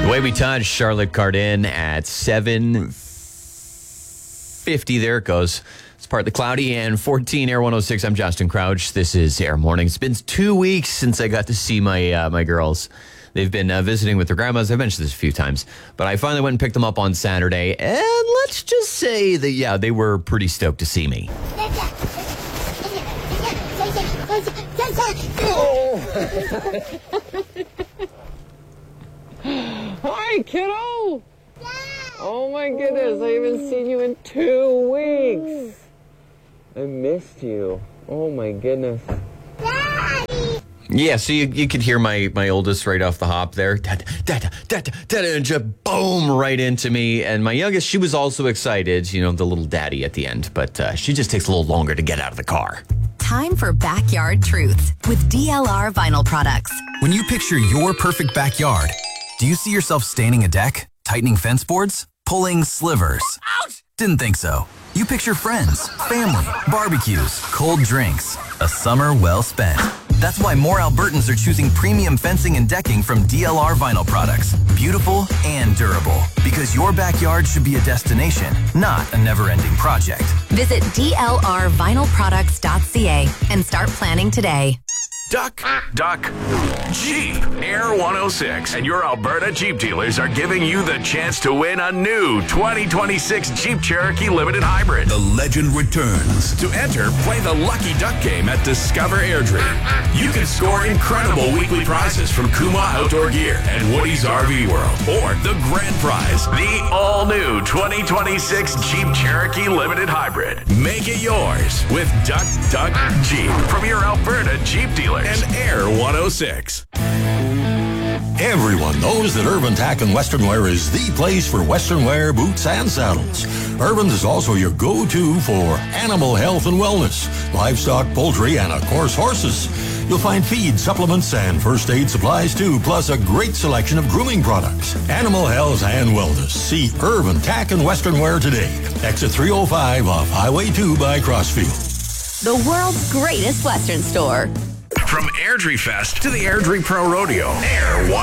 The Way We Touch, Charlotte Cardin at 7:50. There it goes. It's partly cloudy and 14 Air 106. I'm Justin Crouch. This is Air Morning. It's been 2 weeks since I got to see my girls. They've been visiting with their grandmas. I've mentioned this a few times, but I finally went and picked them up on Saturday. And let's just say that, yeah, they were pretty stoked to see me. Hi, kiddo. Oh my goodness, I haven't seen you in 2 weeks. I missed you. Oh my goodness. Yeah, so you could hear my oldest right off the hop there. Dad, and just boom, right into me. And my youngest, she was also excited, the little daddy at the end. But she just takes a little longer to get out of the car. Time for Backyard Truths with DLR Vinyl Products. When you picture your perfect backyard, do you see yourself staining a deck, tightening fence boards, pulling slivers? Ouch! Didn't think so. You picture friends, family, barbecues, cold drinks, a summer well spent. That's why more Albertans are choosing premium fencing and decking from DLR Vinyl Products. Beautiful and durable. Because your backyard should be a destination, not a never-ending project. Visit DLRvinylproducts.ca and start planning today. Duck, Jeep. Air 106 and your Alberta Jeep dealers are giving you the chance to win a new 2026 Jeep Cherokee Limited Hybrid. The legend returns. To enter, play the Lucky Duck game at Discover Airdrie. You can score incredible weekly prizes from Kuma Outdoor Gear and Woody's RV World. Or the grand prize, the all-new 2026 Jeep Cherokee Limited Hybrid. Make it yours with Duck, Jeep from your Alberta Jeep dealer. And Air 106. Everyone knows that Urban Tack and Western Wear is the place for Western wear, boots, and saddles. Urban is also your go-to for animal health and wellness, livestock, poultry, and, of course, horses. You'll find feed, supplements, and first aid supplies, too, plus a great selection of grooming products. Animal health and wellness. See Urban Tack and Western Wear today. Exit 305 off Highway 2 by Crossfield. The world's greatest Western store. From Airdrie Fest to the Airdrie Pro Rodeo, Air 106.